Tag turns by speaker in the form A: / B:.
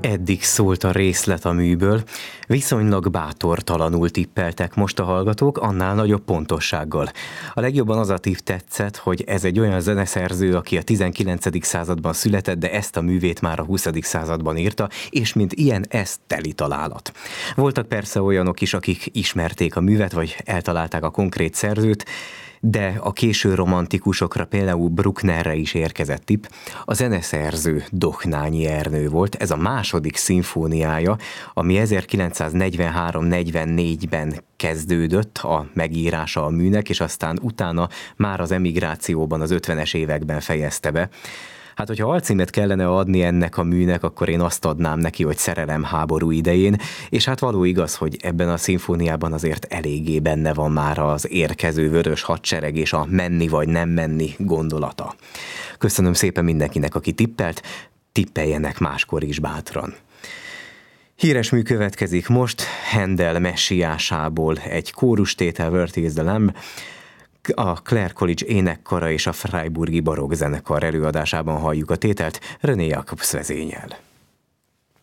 A: Eddig szólt a részlet a műből, viszonylag bátortalanul tippeltek most a hallgatók, annál nagyobb pontossággal. A legjobban az a tipp tetszett, hogy ez egy olyan zeneszerző, aki a 19. században született, de ezt a művét már a 20. században írta, és mint ilyen ez teli találat. Voltak persze olyanok is, akik ismerték a művet, vagy eltalálták a konkrét szerzőt, de a késő romantikusokra, például Brucknerre is érkezett tipp. A zeneszerző Doknányi Ernő volt, ez a második szimfóniája, ami 1943-44-ben kezdődött a megírása a műnek, és aztán utána már az emigrációban, az 50-es években fejezte be. Hát, hogyha alcímet kellene adni ennek a műnek, akkor én azt adnám neki, hogy Szerelem háború idején, és hát való igaz, hogy ebben a szimfóniában azért eléggé benne van már az érkező vörös hadsereg és a menni vagy nem menni gondolata. Köszönöm szépen mindenkinek, aki tippelt, tippeljenek máskor is bátran. Híres mű következik most, Handel messiásából egy kórustétel, Where is the Lamb, a Clare College énekkara és a Freiburgi Barokkzenekar előadásában halljuk a tételt, René Jacobs vezényel.